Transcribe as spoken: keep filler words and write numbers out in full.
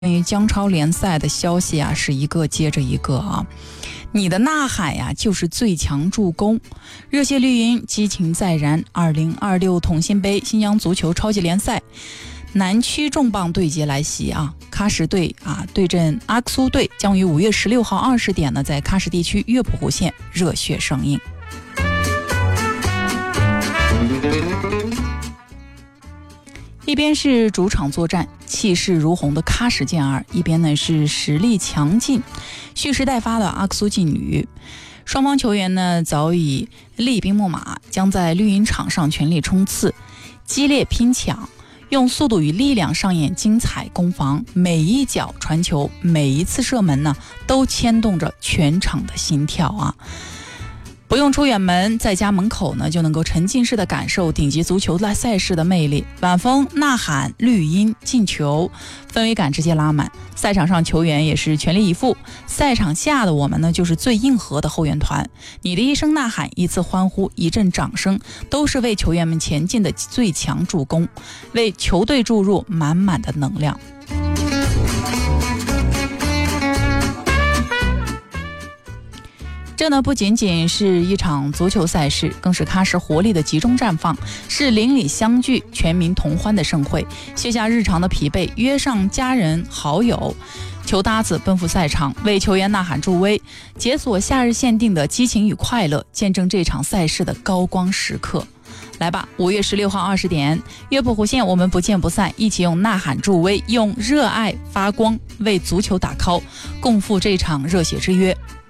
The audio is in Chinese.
关于江超联赛的消息啊，是一个接着一个啊。你的呐喊呀，就是最强助攻。热血绿茵激情再燃，二零二六统信杯新疆足球超级联赛南区重磅对决来袭啊！喀什队啊对阵阿克苏队，将于五月十六号二十点呢，在喀什地区月浦湖县热血上映。一边是主场作战，气势如虹的喀什健儿，一边呢是实力强劲、蓄势待发的阿克苏劲旅。双方球员呢早已厉兵秣马，将在绿茵场上全力冲刺，激烈拼抢，用速度与力量上演精彩攻防。每一脚传球，每一次射门呢，都牵动着全场的心跳啊！不用出远门，在家门口呢就能够沉浸式的感受顶级足球赛事的魅力。晚风、呐喊、绿茵、进球，氛围感直接拉满。赛场上球员也是全力以赴，赛场下的我们呢就是最硬核的后援团。你的一声呐喊，一次欢呼，一阵掌声，都是为球员们前进的最强助攻，为球队注入满满的能量。这呢不仅仅是一场足球赛事，更是喀什活力的集中绽放，是邻里相聚、全民同欢的盛会。卸下日常的疲惫，约上家人好友、球搭子奔赴赛场，为球员呐喊助威，解锁夏日限定的激情与快乐，见证这场赛事的高光时刻。来吧，五月十六号二十点，月浦湖县我们不见不散，一起用呐喊助威，用热爱发光，为足球打 call， 共赴这场热血之约。